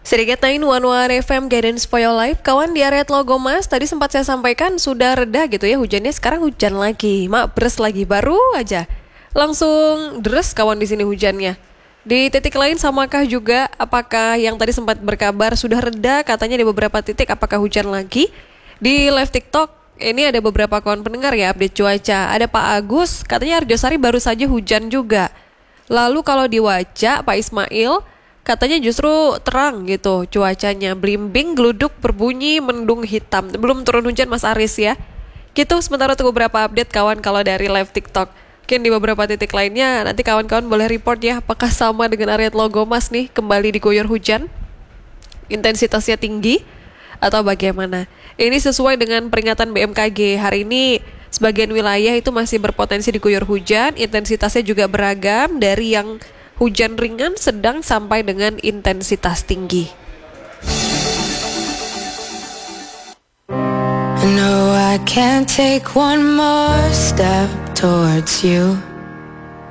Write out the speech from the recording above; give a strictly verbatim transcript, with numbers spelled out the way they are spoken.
Sedikit sembilan satu F M Guidance for Your Life. Kawan, di area Tlogomas tadi sempat saya sampaikan sudah reda gitu ya hujannya, sekarang hujan lagi. Mak beres lagi, baru aja langsung deres kawan di sini hujannya. Di titik lain samakah juga? Apakah yang tadi sempat berkabar sudah reda katanya di beberapa titik, apakah hujan lagi? Di live TikTok ini ada beberapa kawan pendengar ya update cuaca. Ada Pak Agus, katanya Arjosari baru saja hujan juga. Lalu kalau di Wajah Pak Ismail katanya justru terang gitu cuacanya, blimbing, geluduk, berbunyi, mendung hitam. Belum turun hujan Mas Aris ya. Gitu sementara untuk beberapa update kawan kalau dari live TikTok. Mungkin di beberapa titik lainnya nanti kawan-kawan boleh report ya, apakah sama dengan area Tlogomas nih kembali diguyur hujan, intensitasnya tinggi atau bagaimana. Ini sesuai dengan peringatan B M K G hari ini. Sebagian wilayah itu masih berpotensi diguyur hujan, intensitasnya juga beragam dari yang hujan ringan, sedang sampai dengan intensitas tinggi. I know I can't take one more step towards you.